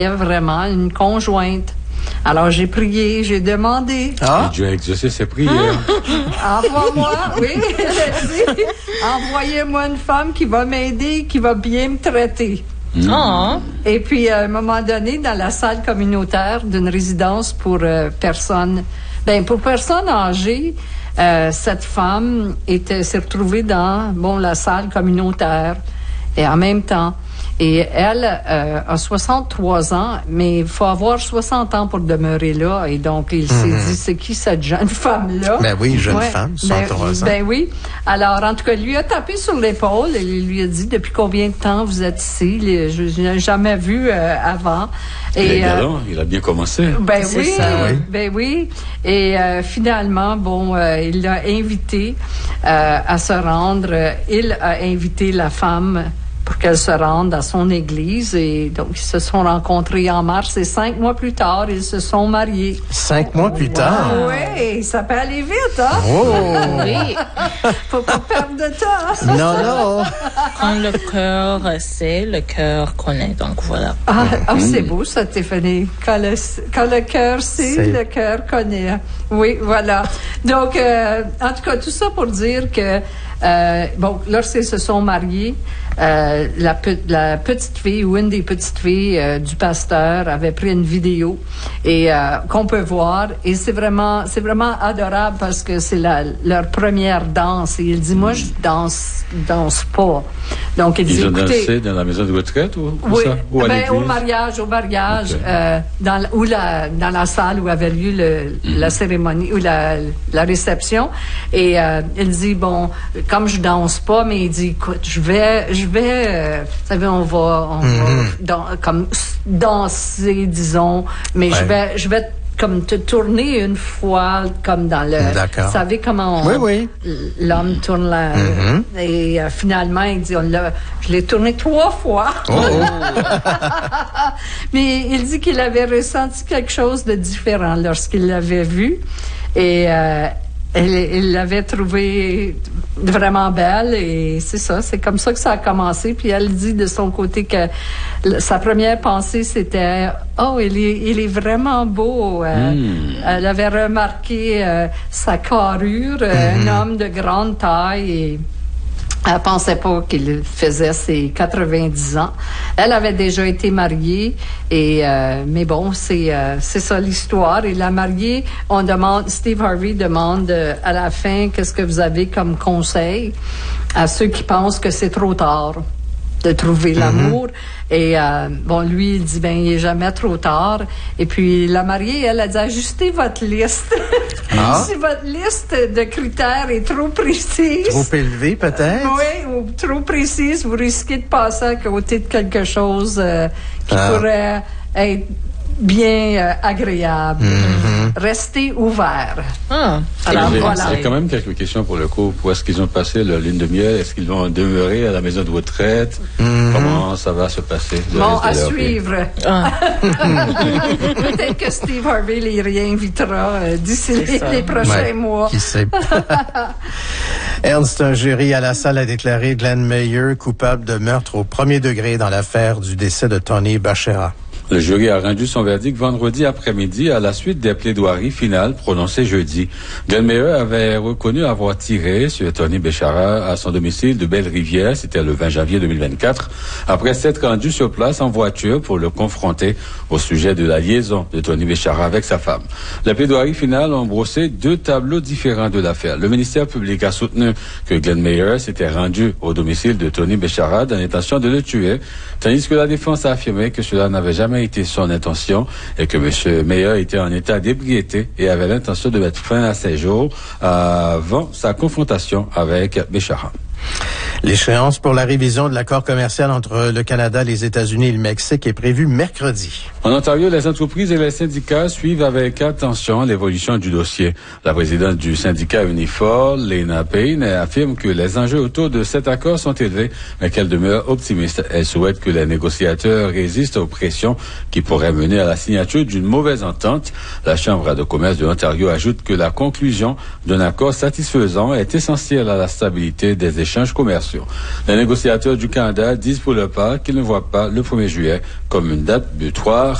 vraiment une conjointe. Alors, j'ai prié, j'ai demandé. Ah. Dieu a exaucé ses prières. Envoie-moi, oui, elle a dit, envoyez-moi une femme qui va m'aider, qui va bien me traiter. Et puis, à un moment donné, dans la salle communautaire d'une résidence pour personnes âgées, cette femme s'est retrouvée dans, la salle communautaire. Et en même temps, et elle a 63 ans, mais il faut avoir 60 ans pour demeurer là. Et donc, il s'est dit, c'est qui cette jeune femme-là? Ben oui, jeune femme, 63 ans. Ben oui. Alors, en tout cas, lui a tapé sur l'épaule et il lui a dit, depuis combien de temps vous êtes ici? Je n'ai jamais vu avant. Et il a bien commencé. Ben oui, ça, oui. Ben oui. Et finalement, il l'a invité à se rendre. Il a invité la femme pour qu'elle se rende à son église. Et donc, ils se sont rencontrés en mars et 5 mois plus tard, ils se sont mariés. 5 mois plus tard? Oui, ça peut aller vite, hein? Oh! Oui. Faut pas perdre de temps. Non. Quand le cœur sait, le cœur connaît. Donc, voilà. C'est beau, ça, Stéphanie. Quand le cœur sait, le cœur connaît. Oui, voilà. Donc, en tout cas, tout ça pour dire que, lorsqu'ils se sont mariés, la petite fille ou une des petites filles du pasteur avait pris une vidéo et qu'on peut voir, et c'est vraiment adorable parce que c'est leur première danse, et il dit, moi je danse pas. Donc il dit, ils ont écoutez, dansé dans la maison de retraite ou oui, ça? Ou à l'église? au mariage, okay. Dans la salle où avait lieu la cérémonie ou la réception, et il dit, comme je danse pas, mais il dit, écoute, je vais, vous savez, on va comme danser, disons, mais je vais comme te tourner une fois, comme dans le... D'accord. Vous savez comment l'homme tourne la... Et finalement, il dit, je l'ai tourné 3 fois. Mais il dit qu'il avait ressenti quelque chose de différent lorsqu'il l'avait vu. Et... il l'avait trouvée vraiment belle, et c'est ça, c'est comme ça que ça a commencé. Puis elle dit de son côté que sa première pensée c'était il est vraiment beau. Elle avait remarqué sa carrure, un homme de grande taille, et elle pensait pas qu'il faisait ses 90 ans. Elle avait déjà été mariée, et mais c'est ça l'histoire. Et la mariée, Steve Harvey demande à la fin, qu'est-ce que vous avez comme conseil à ceux qui pensent que c'est trop tard de trouver l'amour. Et lui, il dit, il est jamais trop tard. Et puis la mariée, elle a dit, ajustez votre liste. Si votre liste de critères est trop précise, trop élevée peut-être, oui, ou trop précise, vous risquez de passer à côté de quelque chose qui pourrait être bien agréable. Restez ouvert. Alors, voilà. Il y a quand même quelques questions pour le couple. Où est-ce qu'ils ont passé leur lune de miel? Est-ce qu'ils vont demeurer à la maison de retraite? Comment ça va se passer? À suivre. Peut-être que Steve Harvey les réinvitera d'ici les prochains mois. Qui sait? Ernst, un jury à la salle a déclaré Glenn Meyer coupable de meurtre au premier degré dans l'affaire du décès de Tony Bechara. Le jury a rendu son verdict vendredi après-midi à la suite des plaidoiries finales prononcées jeudi. Glenn Meyer avait reconnu avoir tiré sur Tony Bechara à son domicile de Belle-Rivière, c'était le 20 janvier 2024, après s'être rendu sur place en voiture pour le confronter au sujet de la liaison de Tony Bechara avec sa femme. Les plaidoiries finales ont brossé 2 tableaux différents de l'affaire. Le ministère public a soutenu que Glenn Meyer s'était rendu au domicile de Tony Bechara dans l'intention de le tuer, tandis que la défense a affirmé que cela n'avait jamais été son intention et que M. Meyer était en état d'ébriété et avait l'intention de mettre fin à ses jours avant sa confrontation avec Bechara. L'échéance pour la révision de l'accord commercial entre le Canada, les États-Unis et le Mexique est prévue mercredi. En Ontario, les entreprises et les syndicats suivent avec attention l'évolution du dossier. La présidente du syndicat Unifor, Lena Payne, affirme que les enjeux autour de cet accord sont élevés, mais qu'elle demeure optimiste. Elle souhaite que les négociateurs résistent aux pressions qui pourraient mener à la signature d'une mauvaise entente. La Chambre de commerce de l'Ontario ajoute que la conclusion d'un accord satisfaisant est essentielle à la stabilité des échanges échanges commerciaux. Les négociateurs du Canada disent pour leur part qu'ils ne voient pas le 1er juillet comme une date butoir